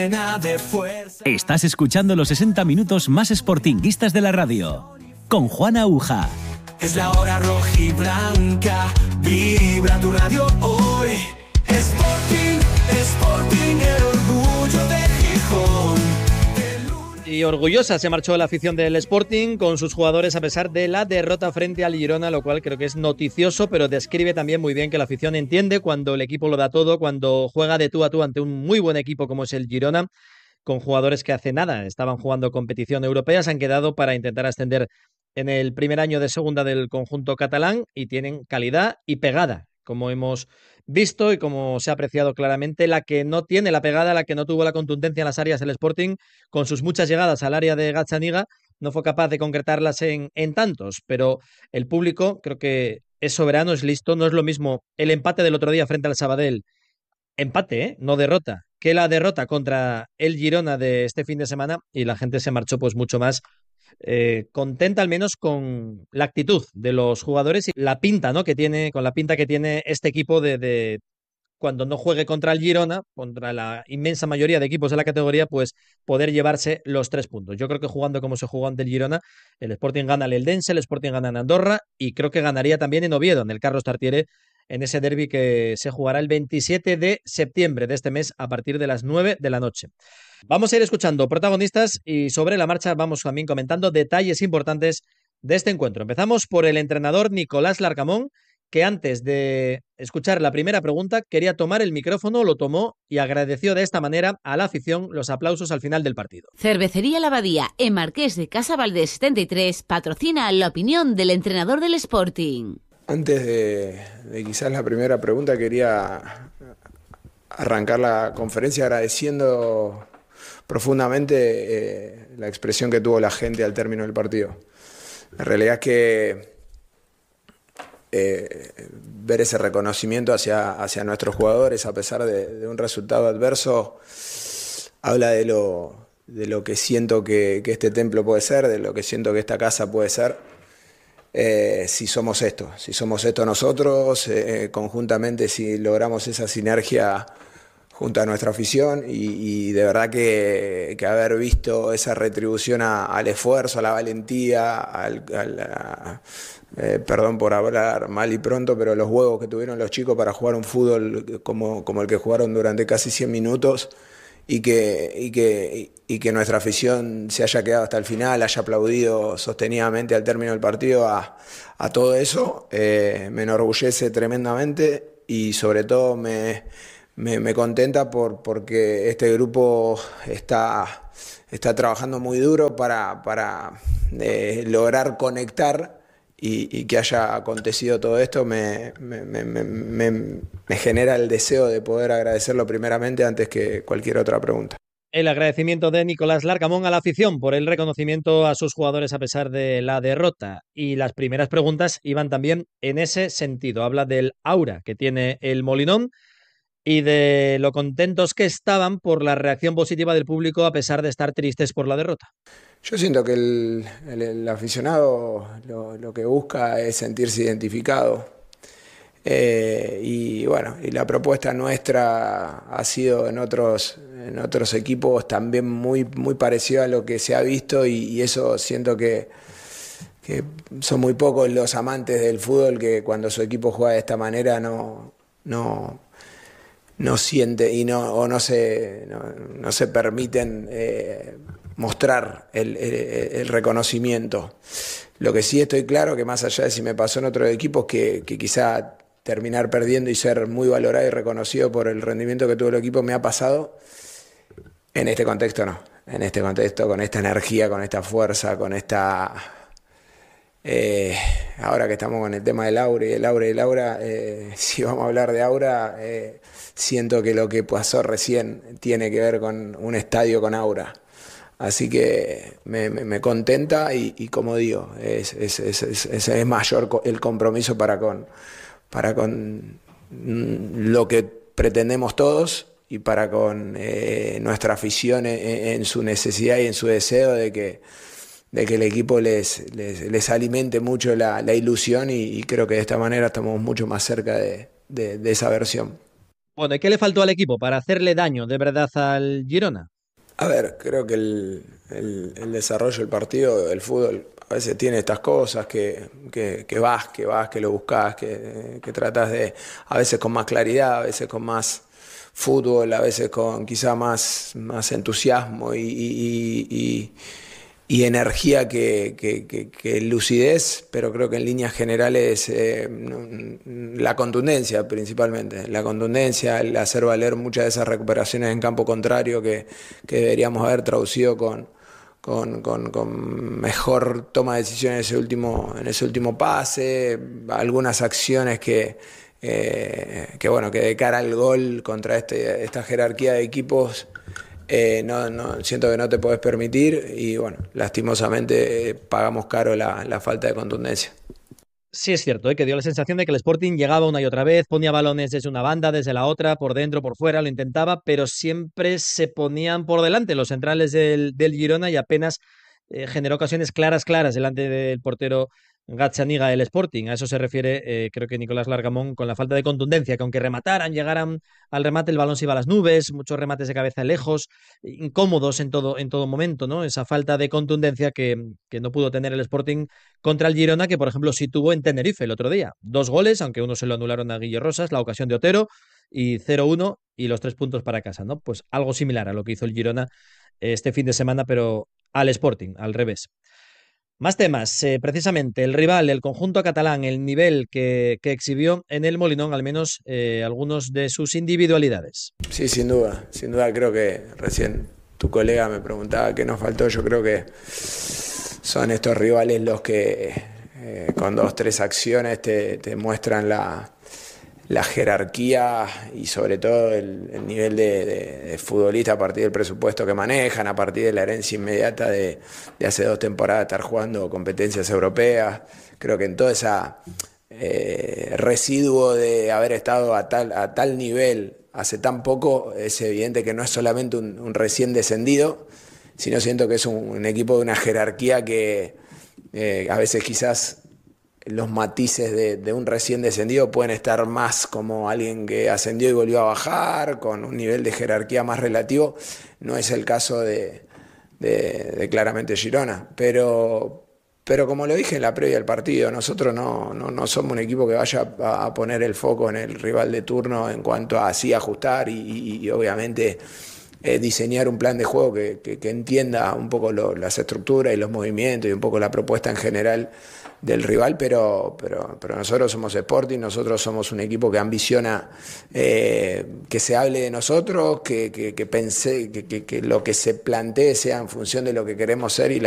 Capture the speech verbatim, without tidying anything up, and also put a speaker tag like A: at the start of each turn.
A: llena de fuerza.
B: Estás escuchando los sesenta minutos más sportinguistas de la radio, con Juan Aguja.
A: Es la hora rojiblanca, vibra tu radio hoy. Sporting, Sporting, el orgullo de Gijón.
C: Y orgullosa se marchó la afición del Sporting con sus jugadores a pesar de la derrota frente al Girona, lo cual creo que es noticioso, pero describe también muy bien que la afición entiende cuando el equipo lo da todo, cuando juega de tú a tú ante un muy buen equipo como es el Girona, con jugadores que hace nada estaban jugando competición europea, se han quedado para intentar ascender en el primer año de segunda del conjunto catalán y tienen calidad y pegada, como hemos visto y como se ha apreciado claramente. La que no tiene la pegada, la que no tuvo la contundencia en las áreas del Sporting, con sus muchas llegadas al área de Gazzaniga, no fue capaz de concretarlas en, en tantos, pero el público creo que es soberano, es listo. No es lo mismo el empate del otro día frente al Sabadell, empate, ¿eh? No derrota, que la derrota contra el Girona de este fin de semana, y la gente se marchó pues mucho más Eh, contenta al menos con la actitud de los jugadores y la pinta, ¿no? que tiene, con la pinta que tiene este equipo de, de cuando no juegue contra el Girona, contra la inmensa mayoría de equipos de la categoría, pues poder llevarse los tres puntos. Yo creo que jugando como se jugó ante el Girona, el Sporting gana el Eldense, el Sporting gana en Andorra y creo que ganaría también en Oviedo, en el Carlos Tartiere, en ese derbi que se jugará el veintisiete de septiembre de este mes a partir de las nueve de la noche. Vamos a ir escuchando protagonistas y sobre la marcha vamos también comentando detalles importantes de este encuentro. Empezamos por el entrenador Nicolás Larcamón, que antes de escuchar la primera pregunta quería tomar el micrófono, lo tomó y agradeció de esta manera a la afición los aplausos al final del partido.
D: Cervecería La Abadía, en Marqués de Casa Valdés setenta y tres, patrocina la opinión del entrenador del Sporting.
E: Antes de, de quizás la primera pregunta, quería arrancar la conferencia agradeciendo profundamente eh, la expresión que tuvo la gente al término del partido. La realidad es que eh, ver ese reconocimiento hacia, hacia nuestros jugadores a pesar de, de un resultado adverso habla de lo, de lo que siento que, que este templo puede ser, de lo que siento que esta casa puede ser. Eh, si somos esto, si somos esto nosotros, eh, conjuntamente, si logramos esa sinergia junto a nuestra afición y, y de verdad que, que haber visto esa retribución a, al esfuerzo, a la valentía, al, al, a, eh, perdón por hablar mal y pronto, pero los huevos que tuvieron los chicos para jugar un fútbol como, como el que jugaron durante casi cien minutos y que, y, que, y que nuestra afición se haya quedado hasta el final, haya aplaudido sostenidamente al término del partido, a, a todo eso, eh, me enorgullece tremendamente y sobre todo me... Me, me contenta por, porque este grupo está, está trabajando muy duro para, para eh, lograr conectar y, y que haya acontecido todo esto me, me, me, me, me genera el deseo de poder agradecerlo primeramente antes que cualquier otra pregunta.
C: El agradecimiento de Nicolás Larcamón a la afición por el reconocimiento a sus jugadores a pesar de la derrota. Y las primeras preguntas iban también en ese sentido. Habla del aura que tiene el Molinón y de lo contentos que estaban por la reacción positiva del público a pesar de estar tristes por la derrota.
E: Yo siento que el, el, el aficionado lo, lo que busca es sentirse identificado eh, y bueno, y la propuesta nuestra ha sido en otros, en otros equipos también muy, muy parecida a lo que se ha visto y, y eso siento que, que son muy pocos los amantes del fútbol que cuando su equipo juega de esta manera no... no no siente y no o no se no, no se permiten eh, mostrar el, el, el reconocimiento. Lo que sí estoy claro que más allá de si me pasó en otros equipos que, que quizá terminar perdiendo y ser muy valorado y reconocido por el rendimiento que tuvo el equipo me ha pasado, en este contexto no, en este contexto con esta energía, con esta fuerza, con esta Eh, ahora que estamos con el tema del aura y el aura y el aura, eh, si vamos a hablar de aura, eh, siento que lo que pasó recién tiene que ver con un estadio con aura. Así que me, me, me contenta y, y como digo, es, es, es, es, es mayor el compromiso para con, para con lo que pretendemos todos y para con eh, nuestra afición en, en su necesidad y en su deseo de que de que el equipo les, les, les alimente mucho la, la ilusión y, y creo que de esta manera estamos mucho más cerca de, de, de esa versión.
C: Bueno, ¿y qué le faltó al equipo para hacerle daño de verdad al Girona?
E: A ver, creo que el, el, el desarrollo del partido, el fútbol, a veces tiene estas cosas que, que, que vas, que vas, que lo buscas, que, que tratas de, a veces con más claridad, a veces con más fútbol, a veces con quizá más, más entusiasmo y, y, y, y energía que, que, que, que lucidez, pero creo que en líneas generales eh, la contundencia principalmente, la contundencia, el hacer valer muchas de esas recuperaciones en campo contrario que, que deberíamos haber traducido con Con, con, con mejor toma de decisiones en ese último, en ese último pase, algunas acciones que, eh, que, bueno, que de cara al gol contra este, esta jerarquía de equipos eh, no, no, siento que no te podés permitir y bueno, lastimosamente eh, pagamos caro la, la falta de contundencia.
C: Sí es cierto, ¿eh? Que dio la sensación de que el Sporting llegaba una y otra vez, ponía balones desde una banda, desde la otra, por dentro, por fuera, lo intentaba, pero siempre se ponían por delante los centrales del, del Girona y apenas eh, generó ocasiones claras, claras delante del portero Gazzaniga del Sporting. A eso se refiere, eh, creo que Nicolás Largamón, con la falta de contundencia, que aunque remataran, llegaran al remate, el balón se iba a las nubes, muchos remates de cabeza lejos, incómodos en todo, en todo momento, ¿no? Esa falta de contundencia que, que no pudo tener el Sporting contra el Girona, que por ejemplo sí tuvo en Tenerife el otro día. Dos goles, aunque uno se lo anularon a Guille Rosas, la ocasión de Otero, y cero uno y los tres puntos para casa, ¿no? Pues algo similar a lo que hizo el Girona este fin de semana, pero al Sporting, al revés. Más temas, eh, precisamente el rival, el conjunto catalán, el nivel que, que exhibió en el Molinón, al menos eh, algunos de sus individualidades.
E: Sí, sin duda, sin duda creo que recién tu colega me preguntaba qué nos faltó, yo creo que son estos rivales los que eh, con dos, tres acciones te, te muestran la, la jerarquía y sobre todo el, el nivel de, de, de futbolista a partir del presupuesto que manejan, a partir de la herencia inmediata de, de hace dos temporadas estar jugando competencias europeas. Creo que en todo ese eh, residuo de haber estado a tal, a tal nivel hace tan poco, es evidente que no es solamente un, un recién descendido, sino siento que es un, un equipo de una jerarquía que eh, a veces quizás los matices de, de un recién descendido pueden estar más como alguien que ascendió y volvió a bajar, con un nivel de jerarquía más relativo. No es el caso de, de, de claramente Girona, pero, pero como lo dije en la previa del partido, nosotros no, no, no somos un equipo que vaya a, a poner el foco en el rival de turno en cuanto a así ajustar y, y, y obviamente eh, diseñar un plan de juego que, que, que entienda un poco lo, las estructuras y los movimientos y un poco la propuesta en general del rival, pero, pero, pero nosotros somos Sporting, nosotros somos un equipo que ambiciona eh, que se hable de nosotros, que, que, que, pensé, que, que, que lo que se plantee sea en función de lo que queremos ser y la